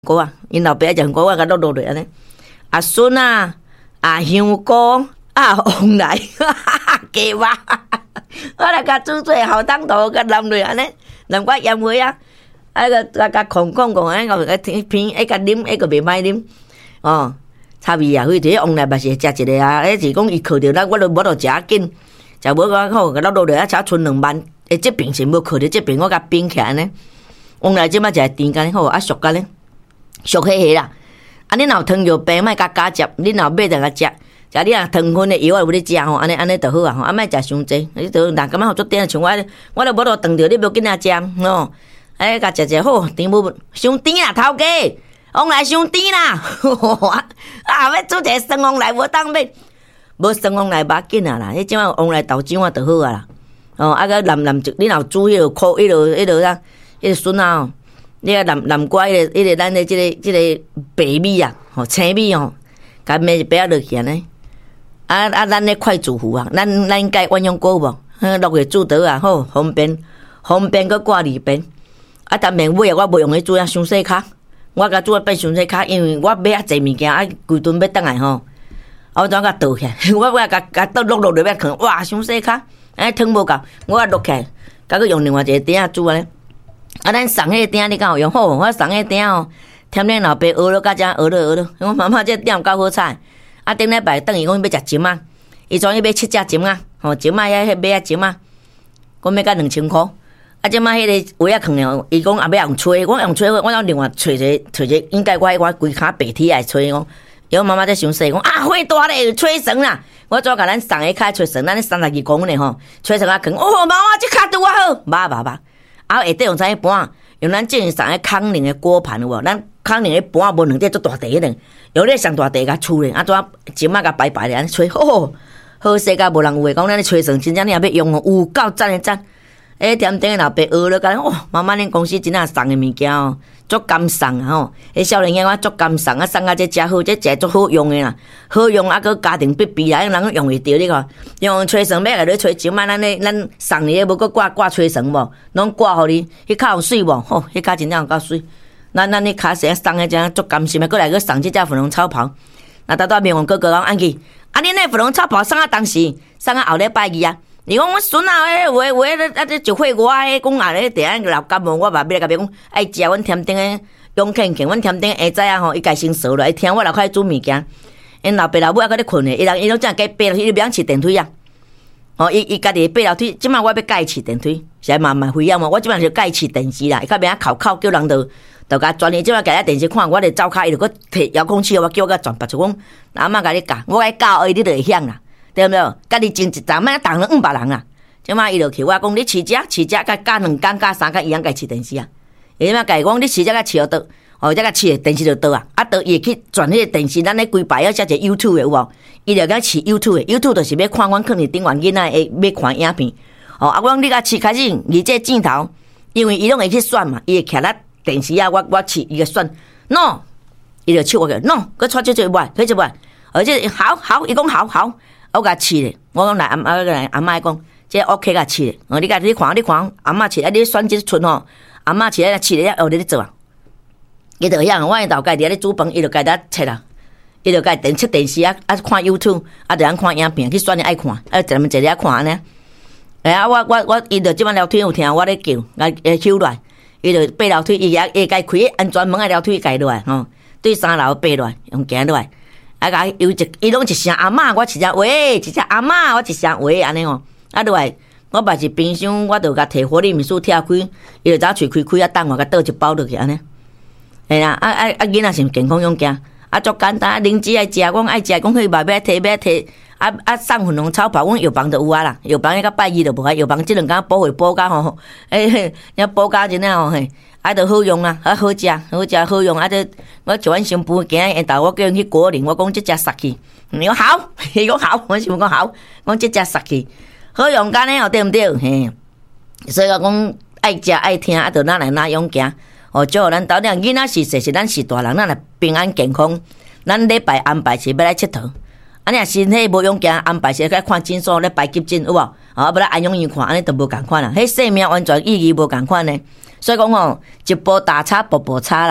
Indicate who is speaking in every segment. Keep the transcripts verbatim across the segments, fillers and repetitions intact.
Speaker 1: 果啊，因老爸食香菇啊，甲落落落安尼。阿孙啊，啊香菇啊旺来，鸡肉，我来甲煮做好汤头，甲淋落安尼，淋我盐味啊，啊个甲甲空空空安尼，个偏偏一甲啉，一个袂歹啉，哦，差味啊！所以旺来嘛是食一个啊，迄是讲伊靠着咱，我都无着食紧，食无讲好，甲落落落啊，才剩两万，诶，这边是无靠着这边，我甲冰起来安尼。旺来即摆食甜干好，啊俗干咧。俗迄个啦，啊！你若汤药病，莫甲加食；你若买着甲食，食你若糖分的药有咧食吼，安尼安尼就好啊吼，啊莫食伤济。你都人感觉好足甜，像我，我都无落肠着，你无紧仔食吼。哎，甲食食好，甜无伤甜啦，头家，往来伤甜啦。啊，要煮一个酸往来无当买，无酸往来无紧啊啦。你即摆往来豆浆啊就好啊啦。哦，啊个淋淋你若煮迄落苦，迄落迄落啥，迄个笋啊。你个南南瓜，迄个迄个咱的即个即个白米啊，吼青米哦，甲糜一白落去安尼。啊啊，咱咧快煮壶啊，咱咱该鸳鸯锅无？落去煮倒啊，好方便，方便佮挂里边。啊，但面尾啊，我无用去煮啊，伤细卡。我甲煮啊变伤细卡，因为我买啊济物件，啊规顿要倒来吼。啊，我怎甲倒起来？我我甲甲倒落落落要放，哇，伤细卡，哎汤无够，我啊落起来，甲佮用另外一个鼎啊煮安尼。啊，咱送迄个鼎你敢有用？好，我送迄个鼎哦，添恁老爸学了甲遮学了学了。我妈妈这鼎够好菜。啊，顶礼拜等伊讲要食针啊，伊专伊买七只针啊，吼针啊遐迄买啊针啊，讲要甲两千箍。啊，即摆迄个位啊放了，伊讲也要用吹，我用吹，我要另外找一个找一个，应该我我规骹白铁来吹讲。伊讲妈妈这伤细，讲啊火大咧，吹绳啦。我怎甲咱送个骹吹绳，咱咧三十二公分吼，吹绳啊扛。哦，妈妈这骹拄啊好，捌捌捌。啊，下底用啥物盘？用咱正常送个康宁的锅盘有无？咱康宁的盘无两块足大块的，用咧上大块甲厝咧，啊怎针啊甲白白咧安尼吹，哦，好势甲无人有诶，讲咱咧吹算，真正你也要用哦，有够赞诶赞！诶，点顶老爸学了甲哦，妈妈恁公司真正送诶物件哦，足甘送啊吼！迄少年兄我足甘送啊，送啊这真好，这真足好用诶啦，好用啊，佮家庭必备啊，人用会着你看。用吹绳要来咧吹针啊，咱咧咱送你诶，无佮挂挂吹绳无，拢挂互你，迄骹有水无？吼，迄骹真正有够水。咱咱咧骹时送诶真足甘心诶，过来佮送即只粉红草袍。那大大面王哥哥讲安去，啊，恁迄粉红草袍送啊，当时送啊后礼拜二啊。伊讲我孙啊，迄话话啊，这就会我迄讲啊，咧第一老感冒，我嘛要甲别讲爱食阮添丁诶勇健健，阮添丁下早啊吼，伊家先熟了，伊听我老快煮物件，因老爸老母还搁咧困诶，伊人伊拢正加爬楼梯，伊袂晓骑电梯啊。哦，伊伊家己爬楼梯，即摆我要教伊骑电梯，是嘛嘛会晓嘛？我即摆就教伊骑电视啦，伊较袂晓哭哭叫人着着甲转移，即摆家咧电视看，我著走骹，伊著搁摕遥控器，我叫我甲转，就讲阿嬷甲你教，我甲教伊，你著会晓啦。对毋对？家己种一丛，莫当了五百人啊！即摆伊就去我讲，你饲只饲只，甲教两工教三工，伊通家饲电视啊！伊即摆家己讲，你饲只甲饲到倒，哦，再甲饲电视就倒啊！啊，倒伊会去转迄个电视，咱咧规排要写一个 YouTube 的有无？伊就甲饲 YouTube 的 ，YouTube 就是要看阮可能顶完囡仔会要看影片。哦，啊，我讲你甲饲开始，而这镜头，因为伊拢会去选嘛，伊会徛咧电视啊，我我饲伊个选 ，no， 伊就笑我个 ，no， 佮撮这做袂，可做袂，而且好好，伊讲好好。我甲饲咧，我讲来阿阿来阿妈讲，这 OK 甲饲咧。哦，你甲你看你看，阿妈饲啊，你选即村吼，阿妈饲咧饲咧，学你咧做啊。伊就样，我头家己咧煮饭，伊就家己切啊，伊就家电切电视啊，啊看 YouTube， 啊就通看影片，去选你爱看，啊一门一日看安尼。哎啊，我我我，伊就即摆聊天有听我咧叫，啊会收落来，伊就爬楼梯，伊也会家开安全门个楼梯家落来吼，对三楼爬落来，用行落来。啊！甲伊有一，伊拢一声阿嬷，我一只喂，一只阿嬷，我一声喂，安尼哦。啊，落来，我把一冰箱，我就甲摕火力面数拆开，伊就早喙开开啊，等我甲倒一包落去安尼。哎啦，啊啊啊！囡仔是健康养家，啊足简单，零食爱食，阮爱食，讲去买买摕买摕，啊啊送粉红草包，阮药房就有啊啦，药房迄个拜二就无啊，药房即两工补货补甲吼，诶，遐补甲真正吼嘿。啊，著好用啊，啊好食，好食好用啊！这我做完上补，今日下昼我叫人去果林，我讲这只杀去，伊讲好，伊讲好，我想讲好，讲这只杀去，好用干呢哦，对毋对？嘿，所以我讲爱食爱听，啊，著哪来哪样行哦，祝咱斗阵囡仔是实是咱是大人，咱来平安健康，咱礼拜安排是要来佚佗，啊，你若身体无勇行，安排是来看诊所，咧排急诊有无？啊，要来安养院看，安尼都无共款啦，迄生命完全意义无共款呢。所以讲吼，一步踏差，步步差啦。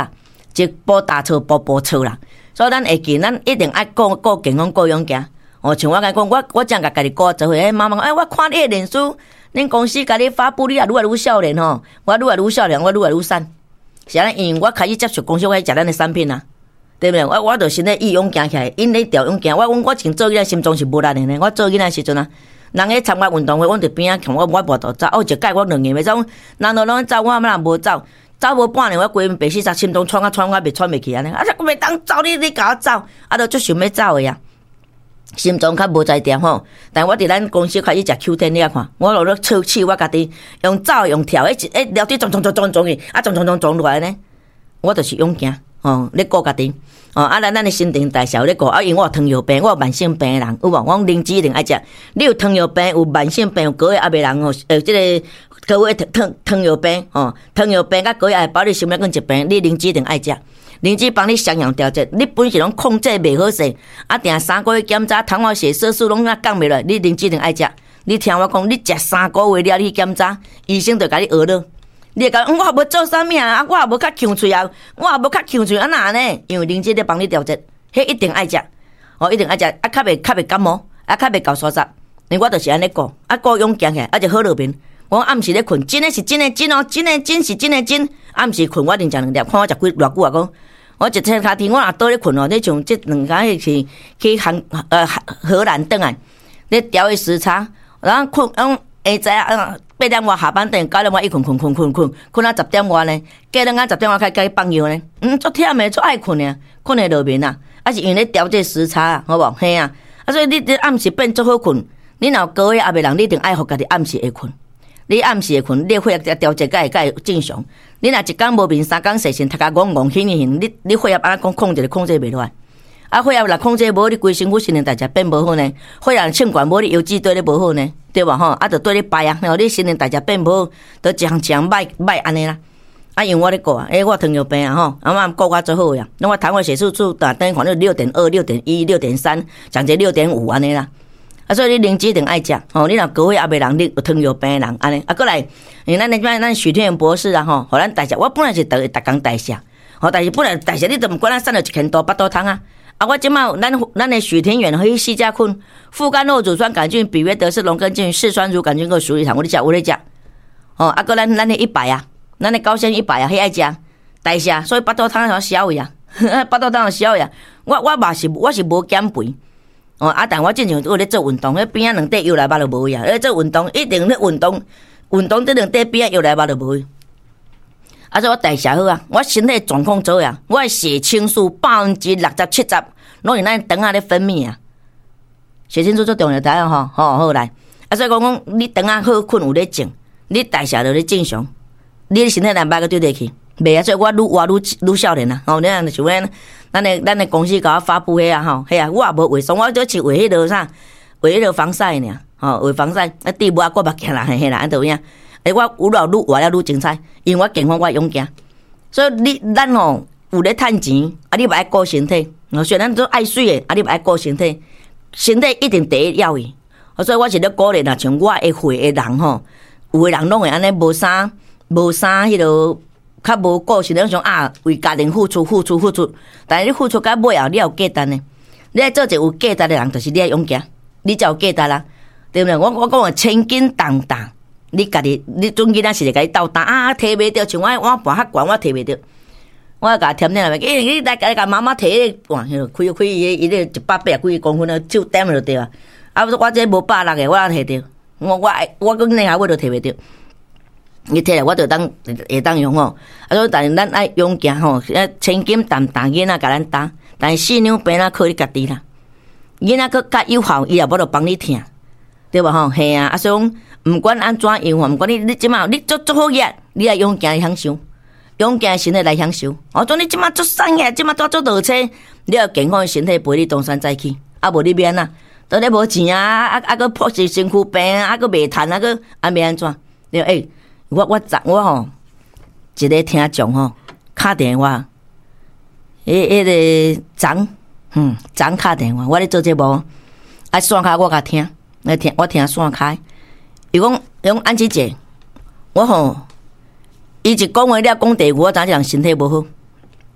Speaker 1: 一步踏错，步步错啦。所以咱会记，咱一定爱顾顾健康，顾勇行。哦，像我甲讲，我我正甲家己顾做伙，哎，妈妈讲，哎，我看你诶脸书，恁公司甲你发布，你也愈来愈少年吼，我愈来愈少年，我愈来愈瘦。是安尼，因为我开始接触公司，我开始食咱诶产品啊，对不对？我我著身体义勇行起来，因咧调勇行。我讲我真做囡仔心脏是无力诶呢。我做囡仔时阵啊，人咧参加运动会，我伫边仔看我，我无度走。哦，一届我两年袂走，人都拢走，我若无走。走无半年，我规面白死煞，心脏喘啊喘，我袂喘袂起安尼。啊，我袂当走，你你甲我走，啊，都足想要走诶呀。心脏较无在点吼，但我伫咱公司开始食 Q 天，你看，我落咧吹气，我家己用走用跳，一一聊天撞撞撞撞撞去，啊撞撞撞撞落来呢，我就是勇行哦，咧顾家己哦，啊咱咱的新陈代谢咧顾，啊因为我有糖尿病，我有慢性病的人，有无？我灵芝一定爱食。你有糖尿病，有慢性病，有高血压的人哦，呃，即、這个。高血糖糖尿病哦，糖尿病甲高血压包你心血管疾病，你灵芝一定爱食。灵芝帮你双阳调节，你本是拢控制袂好势，啊，定三个月检查，糖化血色素拢啊降袂落，你灵芝一定爱食。你听我讲，你食三个月了，你检查，医生就甲你学了。你会讲，我也无做啥物啊，我也无较强喙啊，我也无较强喙，安那呢？因为灵芝咧帮你调节，迄一定爱食，哦，一定爱食，啊，较袂较袂感冒，啊，较袂搞沙沙。因为我就是安尼顾，啊，顾勇行起来，啊，就好落面。我暗时咧困，真诶是真诶真哦，真诶真是真诶真。暗时困，我连食两粒，看我食几偌久啊？讲我一天卡天，我若倒咧困哦，你像即两家是去韩呃荷兰转来，咧调伊时差，然后困，嗯，下早啊八点外下班等九点外一困困困困困，困到十点外呢，过两下十点外开始放药呢，嗯，足忝诶，足爱困诶，困会落眠啊，啊是因为咧调这时差啊，好无？嘿啊，啊所以你你暗时变足好困，你若高血压的人，你一定爱互家己暗时会困。你暗时会困，你血压调节才会才会正常。你若一工无眠，三工睡醒，头壳戆戆醒醒，你你血压安怎控制控制袂落来？啊，血压若控制无，你规身躯新陈代谢变无好呢。血压称管无，你腰椎对你无好呢，对吧？吼，啊，就对你败啊。然后你新陈代谢变无好，就一项一项歹歹安尼啦。啊，因为我咧顾啊，诶，我糖尿病啊，吼，啊嘛顾我做好呀。那我糖化血色素打等于可能六点二、六点一、六点三，讲者六点五安尼啦。啊，所以你灵芝一定爱食吼，你若高血压的人，你有糖尿病的人，安尼啊，过来，因为咱那咱许天元博士啊，吼，互咱代谢，我本来是逐逐工代谢，吼，但是本来代谢你都毋管咱瘦了一千多、八多汤啊，啊，我即马咱咱的许天元和西加坤、富甘诺乳酸杆菌、比约德氏龙根菌、嗜酸乳杆菌个属于糖，我咧食，我咧食，哦，啊，过咱咱的一百啊，咱的高纤一百啊，迄爱食代谢，所以八多汤要消的啊，八多汤要消的啊，我我嘛是我是无减肥。哦，啊！但我正常有咧做运动，迄边仔两块腰来肉就无去啊！咧做运动一定咧运动，运动这两块边仔腰来肉就无去。啊，所以我代谢好啊，我身体状况做啊，我的血清素百分之六十七十，拢用咱肠仔咧分泌啊。血清素最重要知影吼，吼好来。啊，所以讲讲你肠仔好困有咧静，你代谢就咧正常，你身体内歹个对得去。袂啊，所以我愈活愈愈少年啊！吼，你看像咱咱的咱的公司甲我发布迄啊，吼，迄啊，我也无为爽，我就是为迄落啥，为迄落防晒尔，吼，为防晒，啊，底部啊，我目镜啦，嘿啦，安怎样？诶，我愈老愈活了愈精彩，因为我健康，我勇行。所以你咱吼有咧趁钱，啊，你嘛爱顾身体，虽然咱都爱水诶，啊，你嘛爱顾身体，身体一定第一要义。所以我是咧鼓励啦，像我会会的人吼，有的人拢会安尼无啥无啥迄落。较无顾是那种啊，为家庭付出、付出、付出，但是你付出到尾后，你有价值呢。你爱做一个有价值的人，就是你爱勇行，你才有价值啦，对不对？我我讲的千斤重担，你家己，你总囡仔是会甲你斗担啊，摕袂着，像我我盘较悬，我摕袂着，我甲添点来，诶，你来甲妈妈摕，哇，开开伊伊咧一百八十几公分的手掂就对啊。啊，我这无百六个，我摕着，我我我讲那下我都摕袂着。你摕来我就当会当用吼，啊所以但是咱爱勇行吼，千斤担担囡仔甲咱担，但是四两病仔靠你家己啦。囡仔佫较有效，伊也无得帮你听，对无吼？嘿啊，啊所以讲，毋管安怎用，毋管你你即马你做做好嘢，你爱勇行来享受，勇行身体来享受。哦，种你即马做瘦嘢，即马做做倒车，你要健康身体陪你东山再起，啊无你免啊，倒咧无钱啊，啊啊佫破是身躯病啊，啊佫袂趁啊佫啊要安怎？对诶。我我昨我吼一个听众吼打电话，迄迄个张，嗯，张打电话，我咧做节目，啊线卡我甲听，来听我听线卡，伊讲讲安琪姐，我吼，伊一讲话了讲第二句，我知影人身体无好，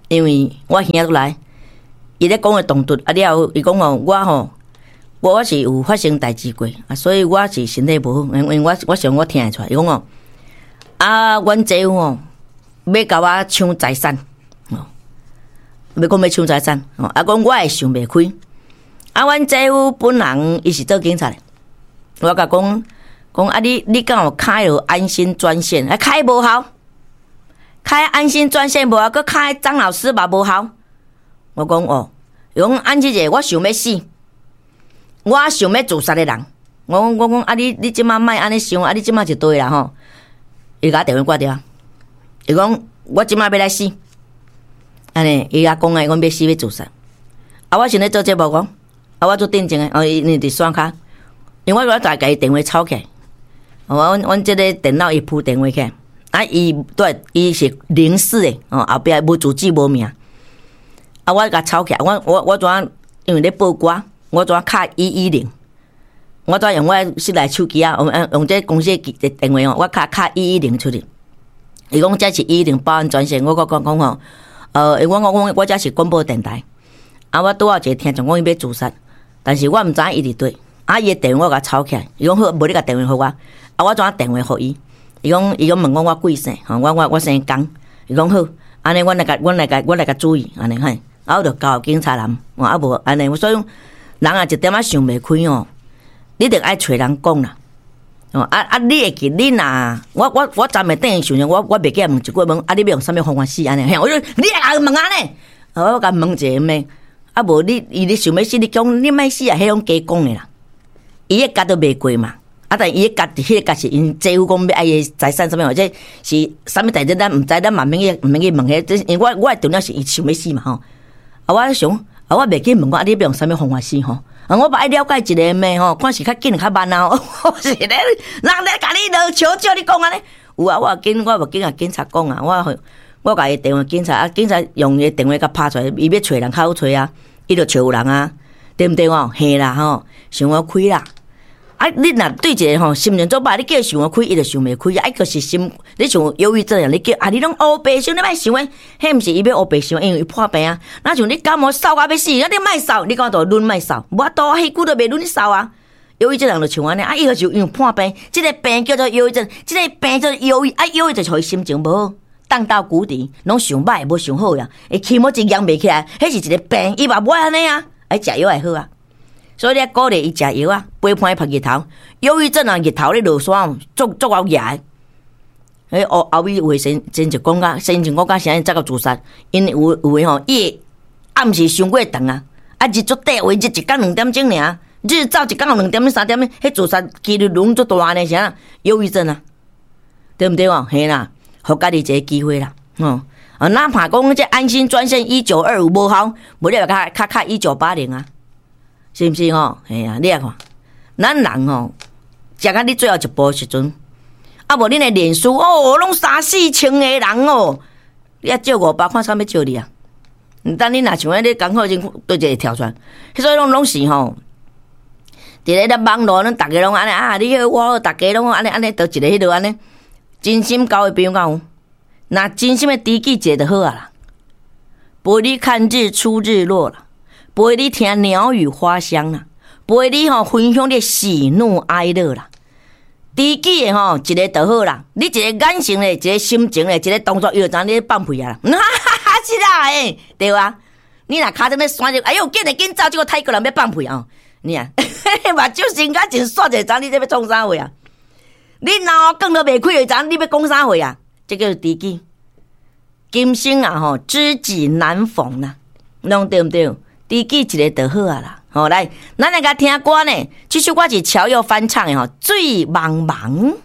Speaker 1: 因为我兄仔来，伊咧讲诶动作啊了后，伊讲哦，我吼，我我是有发生代志过啊，所以我是身体无好，因为我我想我听会出来，伊讲哦，啊，阮姐夫哦，要甲我抢财产，哦，要讲要抢财产，哦，啊，讲我会想袂开，啊，阮姐夫本人伊是做警察诶，我甲讲讲啊，你你敢有开了安心专线？啊，开无效。开安心专线无啊，佮开张老师嘛无效。我讲哦，用安姐姐，我想要死，我想要自杀的人。我讲我讲啊，你你即马莫安尼想，啊，你即马就对啦吼。伊甲电话挂掉，伊讲我即马要来死，安尼伊甲讲诶，我要死要自杀。啊，我现在做节目讲，啊，我做定情诶，哦，伊伫线卡，因为我大家电话抄起来，我阮阮即个电脑伊铺电话起来。啊，伊对，伊是零四诶，哦，后壁无主机无名。啊，我甲抄起来，我我我怎因为咧报歌，我怎卡一一零，我怎用我室内手机啊，用用这公司诶电话哦，我卡卡一一零出去。伊讲这是一一零报案专线，我讲讲讲吼，呃，我我我我这是广播电台，啊，我拄好一个听众讲伊要自杀，但是我毋知伊伫对，啊，伊诶电话我甲抄起来，伊讲好，无你甲电话互我，啊，我怎电话互伊？伊讲，伊讲问我我几岁？吼，我我我生讲，伊讲好，安尼阮来甲，阮来甲，阮来甲注意，安尼嘿，啊，我就交警察人，啊无安尼，所以人啊一点仔想袂开哦，你得爱找人讲啦，哦，啊啊，你会记你若，我我我昨暝等于想想，我我袂记问一句问，啊，你要用啥物方法死安尼？嘿，我说你来问安尼，我甲问一下咩？啊无你伊咧想要死，你讲你莫死啊，迄种假讲诶啦，伊个家都袂过嘛。啊！但伊家迄个家是因姐夫讲要爱伊财产什么，或者是啥物代志，咱毋知，咱嘛免去免去问迄。因为我我重要是伊想要死嘛吼。啊，我想啊，我袂记问我啊，你要用啥物方法死吼？啊，我爱了解一个咩吼，看是较紧较慢啊。是咧，人咧甲你落求救，你讲安尼有啊？我紧，我无紧甲警察讲啊。我我甲伊电话警察啊，警察用伊电话甲拍出来，伊要找人较好找啊，伊就找有人啊，对毋对哦？嘿啦吼，想我开啦。啊！你若对一个吼心情做歹，你叫伊想开，伊就想袂开啊！伊个是心，你像忧郁症啊！你叫啊，你拢乌白想，你莫想诶，迄毋是伊要乌白想，因为伊破病啊！那像你感冒扫啊要死，啊你莫扫，你讲都轮莫扫，无多迄久都袂轮你扫啊！忧郁症人就像安尼啊，伊个就因为破病，即、這个病叫做忧郁症，即、這个病叫做忧郁啊，忧郁就互伊心情无好，荡到谷底，拢想歹无想好呀，会起毛一养袂起来，迄是一个病，伊嘛无安尼啊，爱食药会好啊。所以你鼓励伊食药啊，陪伴伊晒日头。忧郁症啊，日头咧落山，足足熬夜。迄后后尾卫生真就讲甲，先前讲甲啥才到自杀，因为有有诶吼，伊暗时伤过长啊，啊日足短，为日一工两点钟尔，日走一工两点三点，迄自杀几率拢足大呢，啥？忧郁症啊，对毋对哦？嘿啦，互家己一个机会啦，哦。啊，哪怕讲这安心专线一九二五无效，无你话卡卡卡一九八零啊。是毋是吼？嘿啊，你啊看，咱人吼，食到你最后一步时阵，啊无恁的脸书哦，拢三四千个人哦，你啊借五百看啥物借你啊？毋等你若像安尼刚好已经对一个跳出来，所以拢拢是吼，伫咧咧网络，咱逐个拢安尼啊，你好我好，逐个拢安尼安尼，倒一个迄落安尼，真心交的朋友有，若真心的知己一个就好啊啦，陪你看日出日落啦。陪你听鸟语花香啦，陪你吼分享你喜怒哀乐啦。知己的吼一个就好啦，你一个眼神咧，一个心情咧，一个动作，又知你放屁啊啦，哈哈哈，是啦诶，对啊。你若骹在咧山就，哎呦，紧来紧走，这个泰国人要放屁哦，你啊，目睭生甲真煞者，知你这要创啥话啊？你脑讲都袂开，就知你要讲啥话啊？这叫知己。今生啊吼，知己难逢啦，拢对毋对？知己一个就好啊啦，好来，咱来甲听歌呢。这首歌是乔佑翻唱的吼，《醉茫茫》。